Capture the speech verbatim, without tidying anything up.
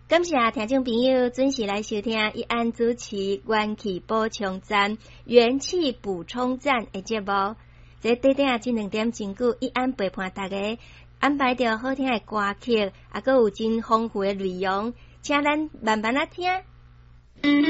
感谢听众朋友准时来收听一安主持元气补充站、元气补充站的节目。这短短这两点钟久，一安陪伴大家安排着好听的歌曲，也阁有真丰富的内容，请咱慢慢啊听。